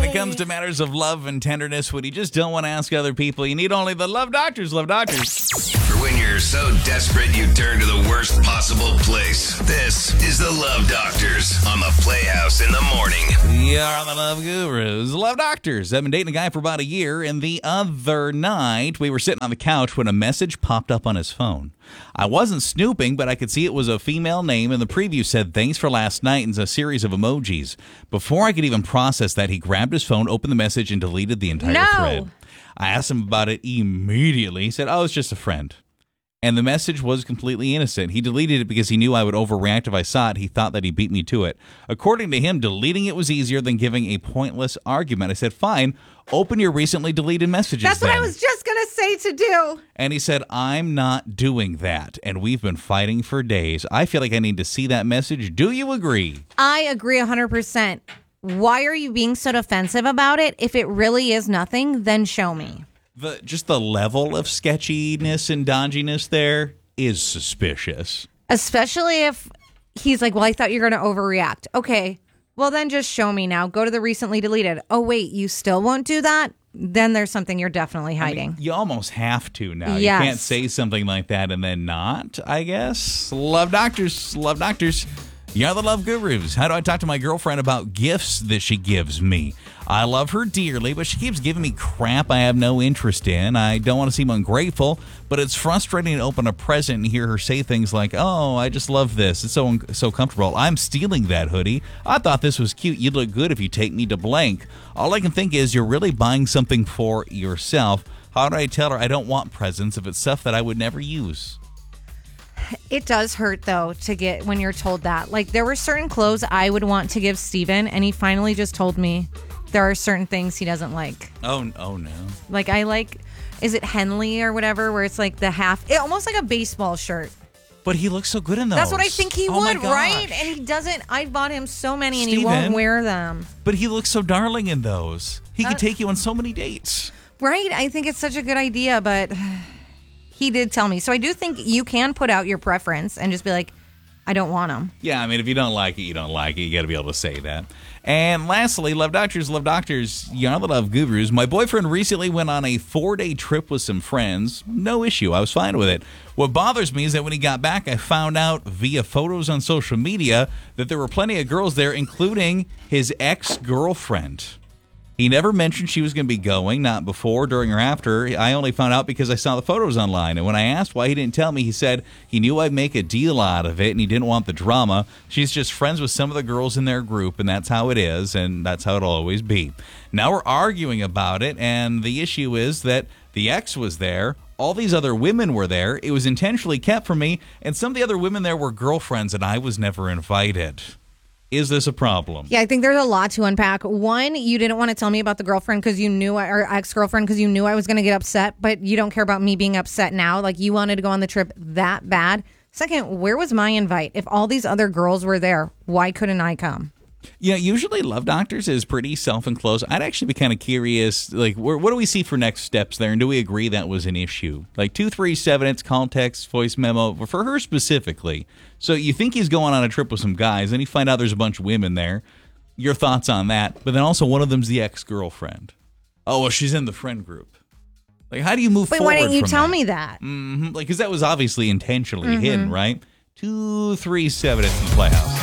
it comes to matters of love and tenderness, when you just don't want to ask other people, you need only the Love Doctors. Love Doctors. For when you're so desperate you turn to the worst possible place. This is the Love Doctors on the Playhouse in the morning. We are the Love Gurus. Love Doctors. I've been dating a guy for about a year, and the other night we were sitting on the couch when a message popped up on his phone. I wasn't snooping, but I could see it was a female name, and the preview said, "Thanks for last night," and a series of emojis. Before I could even process that, he grabbed his phone, opened the message, and deleted the entire thread. I asked him about it immediately. He said, "Oh, it's just a friend." And the message was completely innocent. He deleted it because he knew I would overreact if I saw it. He thought that he beat me to it. According to him, deleting it was easier than giving a pointless argument. I said, "Fine, open your recently deleted messages." That's what I was just going to say to do. And he said, "I'm not doing that." And we've been fighting for days. I feel like I need to see that message. Do you agree? I agree 100%. Why are you being so defensive about it? If it really is nothing, then show me. Just the level of sketchiness and dodginess there is suspicious. Especially if he's like, "Well, I thought you were going to overreact." Okay, well then just show me now. Go to the recently deleted. Oh, wait, you still won't do that? Then there's something you're definitely hiding. I mean, you almost have to now. Yes. You can't say something like that and then not, I guess. Love Doctors. Love Doctors. You're the Love Gurus. How do I talk to my girlfriend about gifts that she gives me? I love her dearly, but she keeps giving me crap I have no interest in. I don't want to seem ungrateful, but it's frustrating to open a present and hear her say things like, "Oh, I just love this. It's so comfortable. I'm stealing that hoodie. I thought this was cute. You'd look good if you take me to blank." All I can think is, you're really buying something for yourself. How do I tell her I don't want presents if it's stuff that I would never use? It does hurt, though, to get when you're told that. Like, there were certain clothes I would want to give Steven, and he finally just told me there are certain things he doesn't like. Oh no. Like, I like, is it Henley or whatever, where it's like the half, almost like a baseball shirt. But he looks so good in those. That's what I think he Oh my would, gosh. right? And he doesn't. I bought him so many, and he Steven, won't wear them. But he looks so darling in those. He could take you on so many dates. Right? I think it's such a good idea, but he did tell me. So I do think you can put out your preference and just be like, "I don't want them." Yeah, I mean, if you don't like it, you don't like it. You got to be able to say that. And lastly, Love Doctors, you're the Love Gurus. My boyfriend recently went on a 4-day trip with some friends. No issue. I was fine with it. What bothers me is that when he got back, I found out via photos on social media that there were plenty of girls there, including his ex-girlfriend. He never mentioned she was going to be going, not before, during, or after. I only found out because I saw the photos online. And when I asked why he didn't tell me, he said he knew I'd make a deal out of it and he didn't want the drama. She's just friends with some of the girls in their group, and that's how it is, and that's how it'll always be. Now we're arguing about it, and the issue is that the ex was there. All these other women were there. It was intentionally kept from me, and some of the other women there were girlfriends, and I was never invited. Is this a problem? Yeah, I think there's a lot to unpack. One, you didn't want to tell me about the girlfriend because you knew, or ex-girlfriend, because you knew I was going to get upset, but you don't care about me being upset now. Like, you wanted to go on the trip that bad. Second, where was my invite? If all these other girls were there, why couldn't I come? Yeah, usually Love Doctors is pretty self-enclosed. I'd actually be kind of curious, like, what do we see for next steps there, and do we agree that was an issue? Like 237, it's call, text, voice memo, for her specifically. So you think he's going on a trip with some guys, and you find out there's a bunch of women there. Your thoughts on that? But then also one of them's the ex-girlfriend. Oh, well, she's in the friend group. Like, how do you move forward? Why didn't you from tell that? me that? Like, because that was obviously intentionally hidden, right? 237 at the Playhouse.